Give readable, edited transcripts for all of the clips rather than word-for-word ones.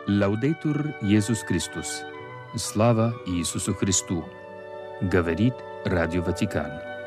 Лаудейтур Иисус Христос. Слава Иисусу Христу. Говорит Радио Ватикан.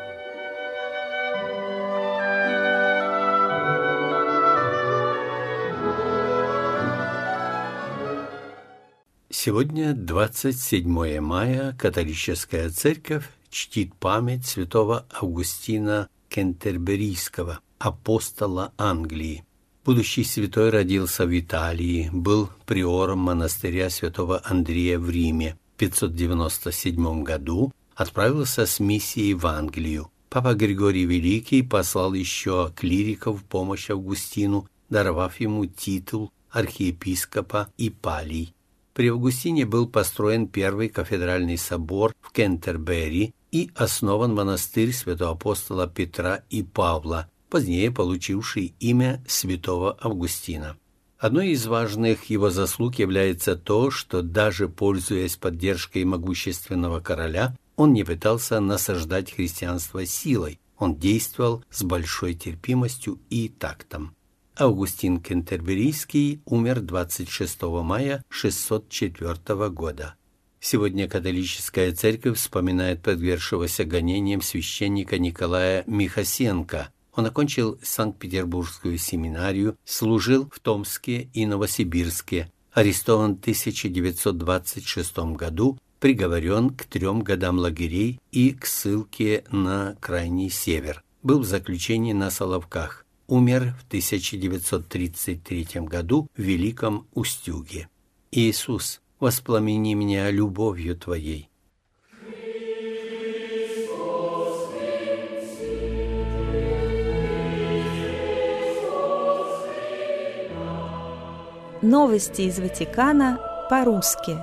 Сегодня 27 мая. Католическая церковь чтит память святого Августина Кентерберийского, апостола Англии. Будущий святой родился в Италии, был приором монастыря святого Андрея в Риме. В 597 году отправился с миссией в Англию. Папа Григорий Великий послал еще клириков в помощь Августину, даровав ему титул архиепископа Ипалий. При Августине был построен первый кафедральный собор в Кентербери и основан монастырь святого апостола Петра и Павла, позднее получивший имя святого Августина. Одной из важных его заслуг является то, что даже пользуясь поддержкой могущественного короля, он не пытался насаждать христианство силой, он действовал с большой терпимостью и тактом. Августин Кентерберийский умер 26 мая 604 года. Сегодня католическая церковь вспоминает подвергшегося гонениям священника Николая Михасенко. Он окончил Санкт-Петербургскую семинарию, служил в Томске и Новосибирске, арестован в 1926 году, приговорен к 3 годам лагерей и к ссылке на крайний север. Был в заключении на Соловках. Умер в 1933 году в Великом Устюге. Иисус, воспламени меня любовью Твоей. Новости из Ватикана по-русски.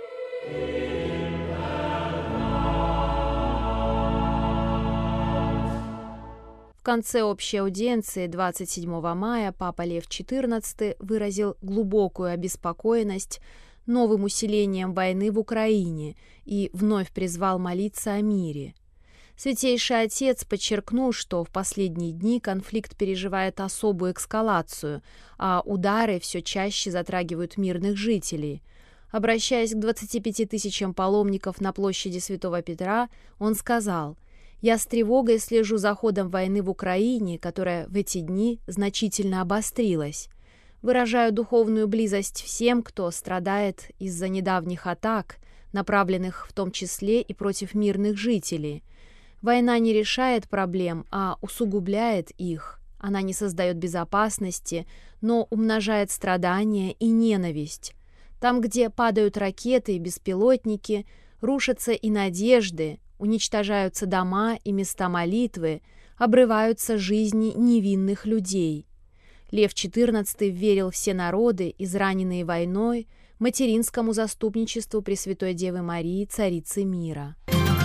В конце общей аудиенции 27 мая Папа Лев XIV выразил глубокую обеспокоенность новым усилением войны в Украине и вновь призвал молиться о мире. Святейший Отец подчеркнул, что в последние дни конфликт переживает особую эскалацию, а удары все чаще затрагивают мирных жителей. Обращаясь к 25 тысячам паломников на площади Святого Петра, он сказал: «Я с тревогой слежу за ходом войны в Украине, которая в эти дни значительно обострилась. Выражаю духовную близость всем, кто страдает из-за недавних атак, направленных в том числе и против мирных жителей. Война не решает проблем, а усугубляет их. Она не создает безопасности, но умножает страдания и ненависть. Там, где падают ракеты и беспилотники, рушатся и надежды, уничтожаются дома и места молитвы, обрываются жизни невинных людей». Лев XIV верил все народы, израненные войной, материнскому заступничеству Пресвятой Девы Марии, Царицы мира.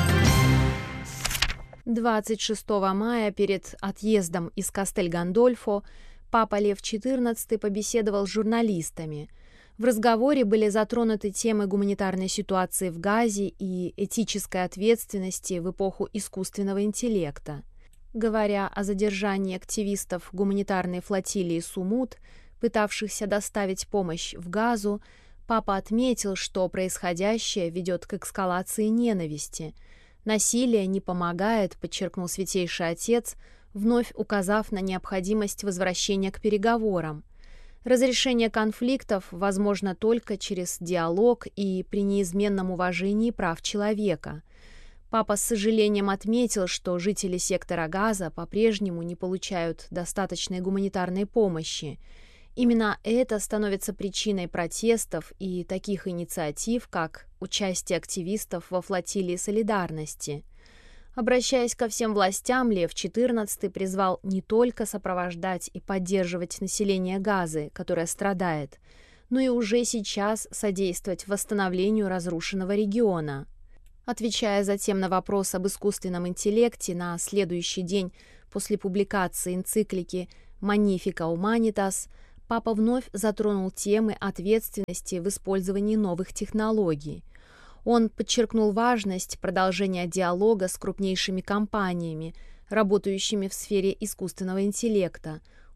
26 мая перед отъездом из Кастель-Гандольфо Папа Лев XIV побеседовал с журналистами. В разговоре были затронуты темы гуманитарной ситуации в Газе и этической ответственности в эпоху искусственного интеллекта. Говоря о задержании активистов гуманитарной флотилии «Сумут», пытавшихся доставить помощь в Газу, Папа отметил, что происходящее ведет к эскалации ненависти. «Насилие не помогает», — подчеркнул Святейший Отец, вновь указав на необходимость возвращения к переговорам. Разрешение конфликтов возможно только через диалог и при неизменном уважении прав человека. Папа с сожалением отметил, что жители сектора Газа по-прежнему не получают достаточной гуманитарной помощи. Именно это становится причиной протестов и таких инициатив, как участие активистов во флотилии солидарности. Обращаясь ко всем властям, Лев XIV призвал не только сопровождать и поддерживать население Газы, которое страдает, но и уже сейчас содействовать восстановлению разрушенного региона. Отвечая затем на вопрос об искусственном интеллекте на следующий день после публикации энциклики «Magnificat Humanitas», Папа вновь затронул темы ответственности в использовании новых технологий. Он подчеркнул важность продолжения диалога с крупнейшими компаниями, работающими в сфере искусственного интеллекта,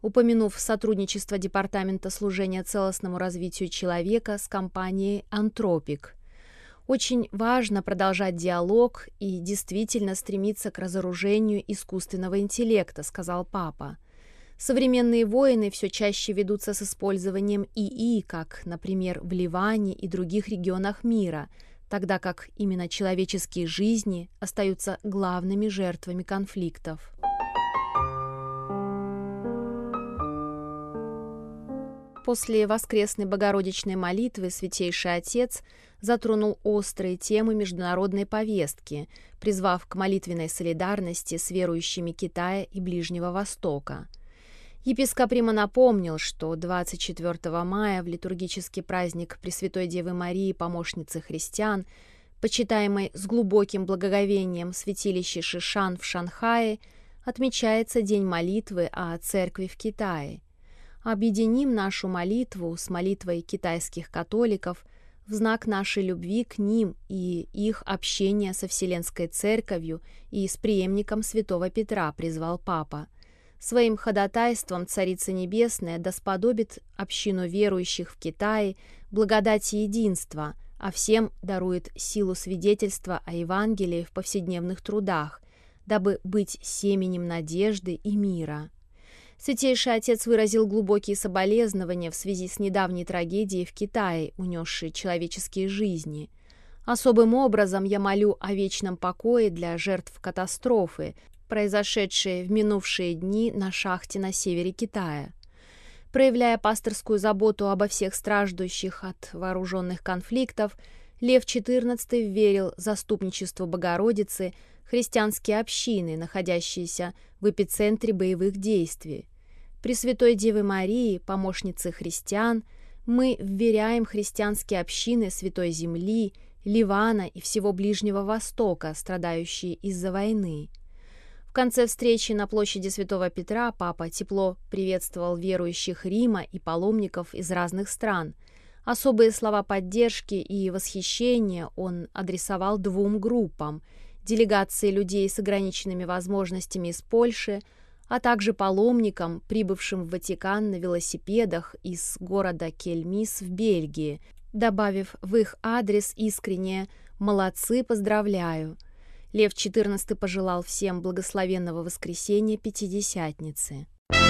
упомянув сотрудничество Департамента служения целостному развитию человека с компанией «Антропик». Очень важно продолжать диалог и действительно стремиться к разоружению искусственного интеллекта, сказал папа. Современные войны все чаще ведутся с использованием ИИ, как, например, в Ливане и других регионах мира, тогда как именно человеческие жизни остаются главными жертвами конфликтов. После воскресной богородичной молитвы Святейший Отец затронул острые темы международной повестки, призвав к молитвенной солидарности с верующими Китая и Ближнего Востока. Епископ Рима напомнил, что 24 мая в литургический праздник Пресвятой Девы Марии, помощницы христиан, почитаемой с глубоким благоговением в святилище Шишан в Шанхае, отмечается День молитвы о Церкви в Китае. Объединим нашу молитву с молитвой китайских католиков в знак нашей любви к ним и их общения со Вселенской Церковью и с преемником святого Петра, призвал папа. Своим ходатайством Царица Небесная досподобит общину верующих в Китае благодати единства, а всем дарует силу свидетельства о Евангелии в повседневных трудах, дабы быть семенем надежды и мира. Святейший Отец выразил глубокие соболезнования в связи с недавней трагедией в Китае, унесшей человеческие жизни. Особым образом я молю о вечном покое для жертв катастрофы, произошедшей в минувшие дни на шахте на севере Китая. Проявляя пасторскую заботу обо всех страждущих от вооруженных конфликтов, Лев XIV верил заступничеству Богородицы христианские общины, находящиеся в эпицентре боевых действий. Пресвятой Девы Марии, помощницы христиан, мы вверяем христианские общины Святой Земли, Ливана и всего Ближнего Востока, страдающие из-за войны. В конце встречи на площади Святого Петра папа тепло приветствовал верующих Рима и паломников из разных стран. Особые слова поддержки и восхищения он адресовал двум группам – делегации людей с ограниченными возможностями из Польши, а также паломникам, прибывшим в Ватикан на велосипедах из города Кельмис в Бельгии, добавив в их адрес искреннее «молодцы, поздравляю». Лев XIV пожелал всем благословенного воскресения Пятидесятницы.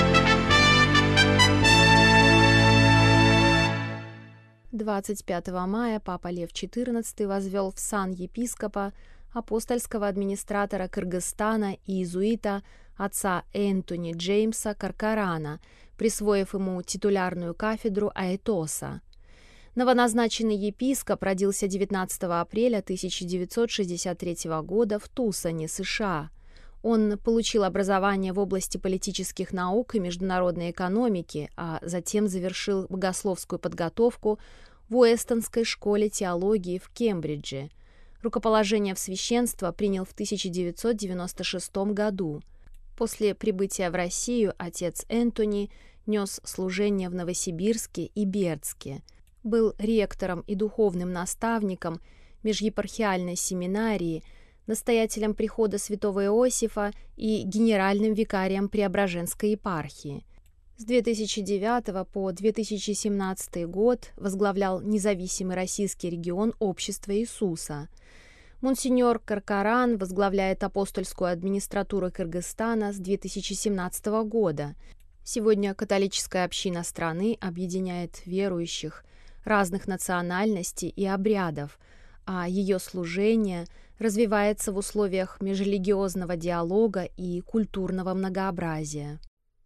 — 25 мая папа Лев XIV возвел в сан епископа апостольского администратора Кыргызстана и иезуита отца Энтони Джеймса Каркарана, присвоив ему титулярную кафедру аэтоса. Новоназначенный епископ родился 19 апреля 1963 года в Тусоне, США. Он получил образование в области политических наук и международной экономики, а затем завершил богословскую подготовку в Уэстонской школе теологии в Кембридже. Рукоположение в священство принял в 1996 году. После прибытия в Россию отец Энтони нес служение в Новосибирске и Бердске, был ректором и духовным наставником межепархиальной семинарии, настоятелем прихода святого Иосифа и генеральным викарием Преображенской епархии. С 2009 по 2017 год возглавлял независимый российский регион Общества Иисуса. Монсеньор Каркаран возглавляет апостольскую администратуру Кыргызстана с 2017 года. Сегодня католическая община страны объединяет верующих разных национальностей и обрядов, а ее служение развивается в условиях межрелигиозного диалога и культурного многообразия.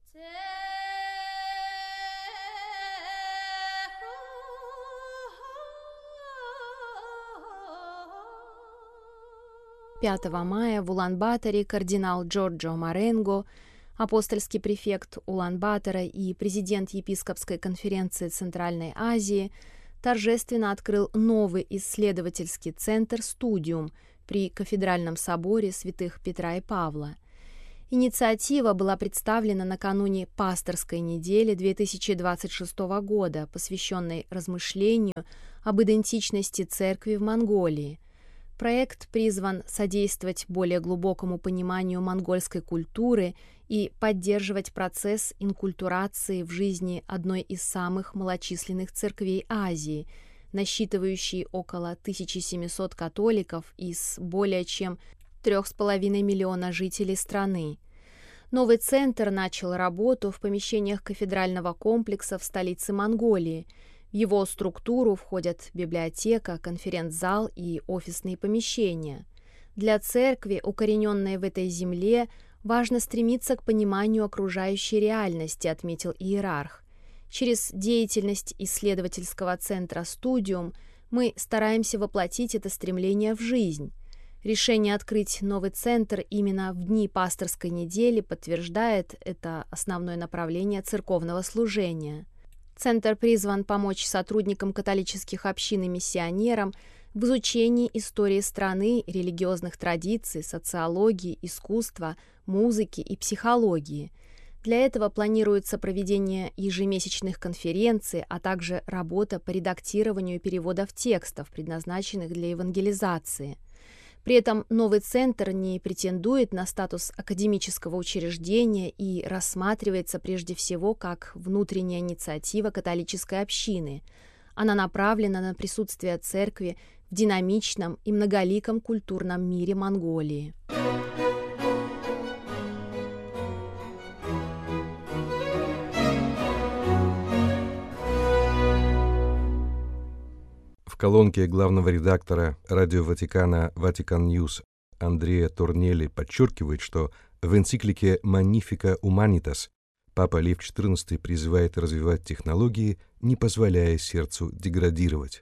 5 мая в Улан-Баторе кардинал Джорджо Маренго, апостольский префект Улан-Батора и президент епископской конференции Центральной Азии, торжественно открыл новый исследовательский центр «Студиум» при Кафедральном соборе святых Петра и Павла. Инициатива была представлена накануне Пасторской недели 2026 года, посвященной размышлению об идентичности церкви в Монголии. Проект призван содействовать более глубокому пониманию монгольской культуры и поддерживать процесс инкультурации в жизни одной из самых малочисленных церквей Азии, насчитывающей около 1700 католиков из более чем 3,5 миллиона жителей страны. Новый центр начал работу в помещениях кафедрального комплекса в столице Монголии. В его структуру входят библиотека, конференц-зал и офисные помещения. Для церкви, укорененной в этой земле, важно стремиться к пониманию окружающей реальности, отметил иерарх. Через деятельность исследовательского центра «Студиум» мы стараемся воплотить это стремление в жизнь. Решение открыть новый центр именно в дни пасторской недели подтверждает это основное направление церковного служения. Центр призван помочь сотрудникам католических общин и миссионерам в изучении истории страны, религиозных традиций, социологии, искусства, музыки и психологии. Для этого планируется проведение ежемесячных конференций, а также работа по редактированию переводов текстов, предназначенных для евангелизации. При этом новый центр не претендует на статус академического учреждения и рассматривается прежде всего как внутренняя инициатива католической общины. Она направлена на присутствие церкви в динамичном и многоликом культурном мире Монголии. В колонке главного редактора Радио Ватикана «Ватикан Ньюс» Андреа Торнелли подчеркивает, что в энциклике «Magnificat Humanitas» Папа Лев XIV призывает развивать технологии, не позволяя сердцу деградировать.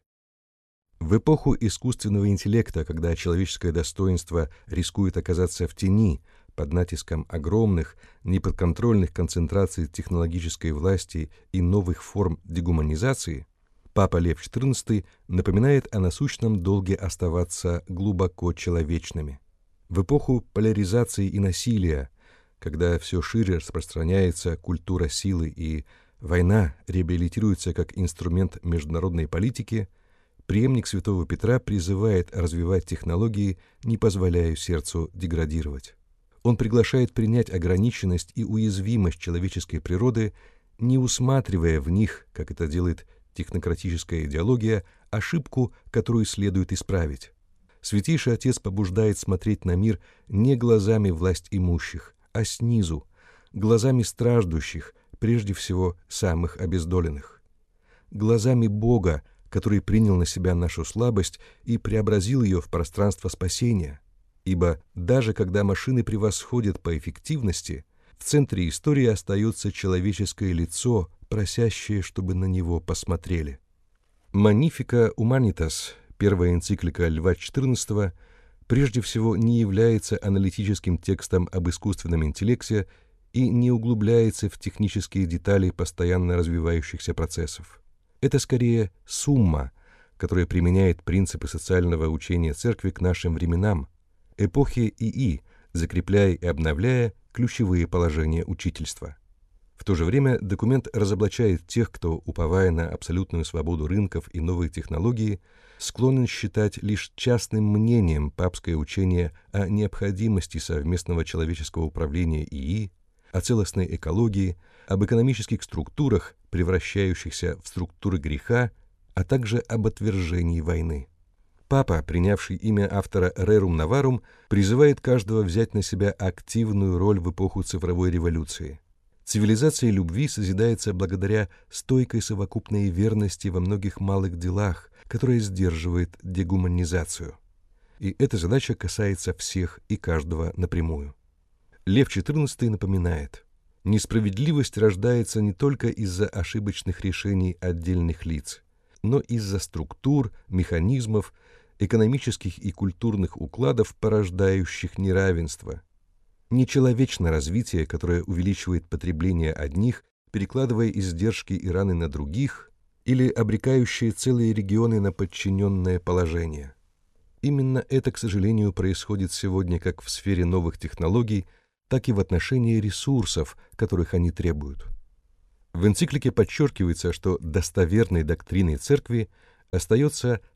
В эпоху искусственного интеллекта, когда человеческое достоинство рискует оказаться в тени под натиском огромных, неподконтрольных концентраций технологической власти и новых форм дегуманизации, Папа Лев XIV напоминает о насущном долге оставаться глубоко человечными. В эпоху поляризации и насилия, когда все шире распространяется культура силы и война реабилитируется как инструмент международной политики, преемник святого Петра призывает развивать технологии, не позволяя сердцу деградировать. Он приглашает принять ограниченность и уязвимость человеческой природы, не усматривая в них, как это делает технократическая идеология, ошибку, которую следует исправить. Святейший Отец побуждает смотреть на мир не глазами власть имущих, а снизу, глазами страждущих, прежде всего самых обездоленных. Глазами Бога, который принял на себя нашу слабость и преобразил ее в пространство спасения. Ибо даже когда машины превосходят по эффективности, в центре истории остается человеческое лицо, просящее, чтобы на него посмотрели. «Magnificat Humanitas», первая энциклика Льва XIV, прежде всего не является аналитическим текстом об искусственном интеллекте и не углубляется в технические детали постоянно развивающихся процессов. Это скорее сумма, которая применяет принципы социального учения Церкви к нашим временам, эпохе ИИ, закрепляя и обновляя ключевые положения учительства. В то же время документ разоблачает тех, кто, уповая на абсолютную свободу рынков и новые технологии, склонен считать лишь частным мнением папское учение о необходимости совместного человеческого управления ИИ, о целостной экологии, об экономических структурах, превращающихся в структуры греха, а также об отвержении войны. Папа, принявший имя автора Rerum Novarum, призывает каждого взять на себя активную роль в эпоху цифровой революции. Цивилизация любви созидается благодаря стойкой совокупной верности во многих малых делах, которая сдерживает дегуманизацию. И эта задача касается всех и каждого напрямую. Лев XIV напоминает: несправедливость рождается не только из-за ошибочных решений отдельных лиц, но из-за структур, механизмов, экономических и культурных укладов, порождающих неравенство. Нечеловечно развитие, которое увеличивает потребление одних, перекладывая издержки и раны на других, или обрекающее целые регионы на подчиненное положение. Именно это, к сожалению, происходит сегодня как в сфере новых технологий, так и в отношении ресурсов, которых они требуют. В энциклике подчеркивается, что достоверной доктриной Церкви остается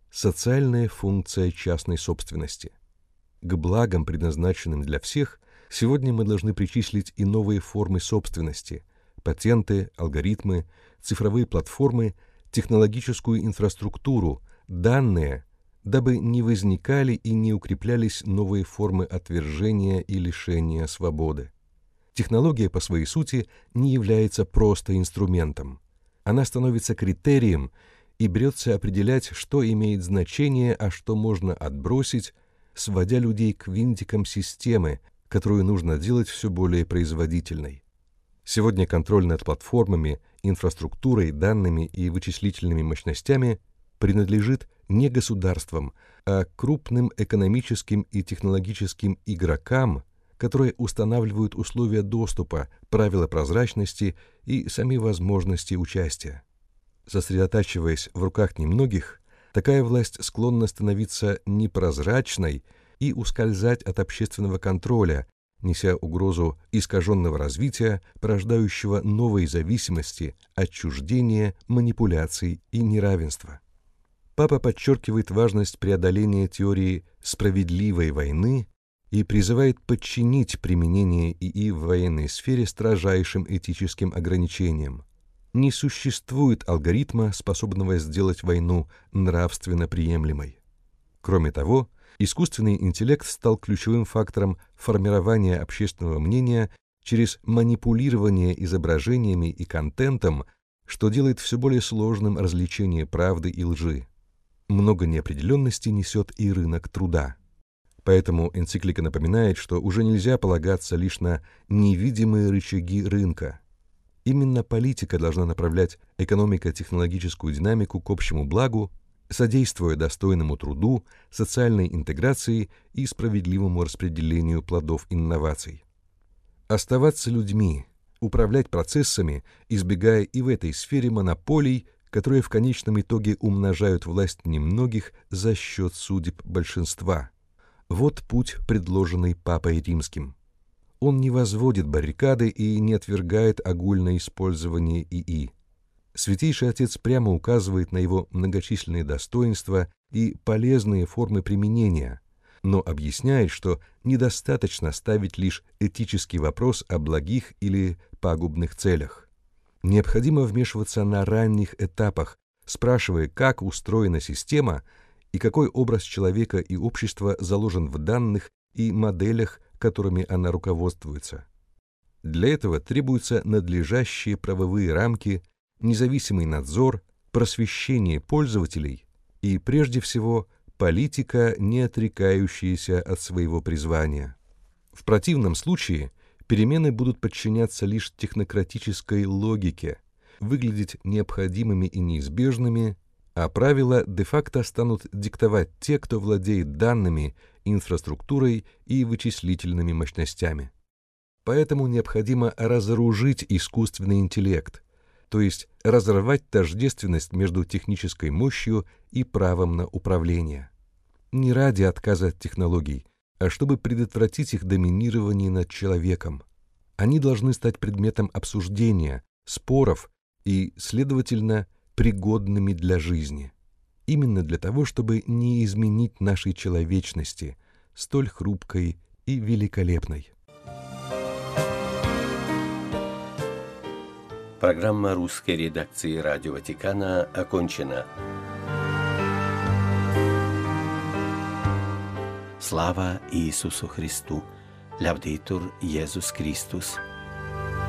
социальная функция частной собственности. К благам, предназначенным для всех, сегодня мы должны причислить и новые формы собственности – патенты, алгоритмы, цифровые платформы, технологическую инфраструктуру, данные, дабы не возникали и не укреплялись новые формы отвержения и лишения свободы. Технология по своей сути не является просто инструментом. Она становится критерием и берется определять, что имеет значение, а что можно отбросить, сводя людей к винтикам системы, которую нужно делать все более производительной. Сегодня контроль над платформами, инфраструктурой, данными и вычислительными мощностями принадлежит не государствам, а крупным экономическим и технологическим игрокам, которые устанавливают условия доступа, правила прозрачности и сами возможности участия. Сосредотачиваясь в руках немногих, такая власть склонна становиться непрозрачной и ускользать от общественного контроля, неся угрозу искаженного развития, порождающего новые зависимости, отчуждения, манипуляций и неравенства. Папа подчеркивает важность преодоления теории справедливой войны и призывает подчинить применение ИИ в военной сфере строжайшим этическим ограничениям. Не существует алгоритма, способного сделать войну нравственно приемлемой. Кроме того, искусственный интеллект стал ключевым фактором формирования общественного мнения через манипулирование изображениями и контентом, что делает все более сложным различение правды и лжи. Много неопределенности несет и рынок труда. Поэтому энциклика напоминает, что уже нельзя полагаться лишь на невидимые рычаги рынка. Именно политика должна направлять экономико-технологическую динамику к общему благу, содействуя достойному труду, социальной интеграции и справедливому распределению плодов инноваций. Оставаться людьми, управлять процессами, избегая и в этой сфере монополий, которые в конечном итоге умножают власть немногих за счет судеб большинства. Вот путь, предложенный Папой Римским. Он не возводит баррикады и не отвергает огульное использование ИИ. Святейший Отец прямо указывает на его многочисленные достоинства и полезные формы применения, но объясняет, что недостаточно ставить лишь этический вопрос о благих или пагубных целях. Необходимо вмешиваться на ранних этапах, спрашивая, как устроена система и какой образ человека и общества заложен в данных и моделях, которыми она руководствуется. Для этого требуются надлежащие правовые рамки, независимый надзор, просвещение пользователей и, прежде всего, политика, не отрекающаяся от своего призвания. В противном случае перемены будут подчиняться лишь технократической логике, выглядеть необходимыми и неизбежными, а правила де-факто станут диктовать те, кто владеет данными, инфраструктурой и вычислительными мощностями. Поэтому необходимо разоружить искусственный интеллект, то есть разорвать тождественность между технической мощью и правом на управление. Не ради отказа от технологий, а чтобы предотвратить их доминирование над человеком. Они должны стать предметом обсуждения, споров и, следовательно, пригодными для жизни. Именно для того, чтобы не изменить нашей человечности, столь хрупкой и великолепной. Программа русской редакции Радио Ватикана окончена. Слава Иисусу Христу! Лявдейтур Иисус Христос!